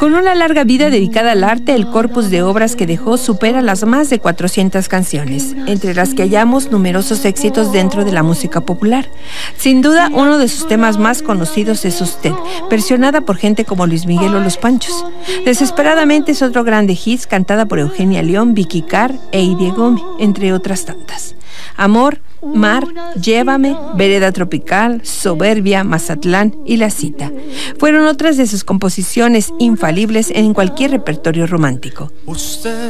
Con una larga vida dedicada al arte, el corpus de obras que dejó supera las más de 400 canciones, entre las que hallamos numerosos éxitos dentro de la música popular. Sin duda, uno de sus temas más conocidos es Usted, versionada por gente como Luis Miguel o Los Panchos. Desesperadamente es otro grande hit, cantada por Eugenia León, Vicky Carr e Idie Gómez, entre otras tantas. Amor, Mar, Llévame, Vereda Tropical, Soberbia, Mazatlán y La Cita fueron otras de sus composiciones infalibles en cualquier repertorio romántico. Usted